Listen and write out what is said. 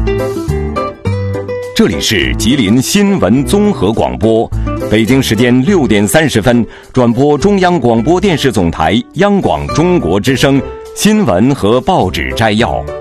这里是吉林新闻综合广播，北京时间6点30分，转播中央广播电视总台央广中国之声新闻和报纸摘要。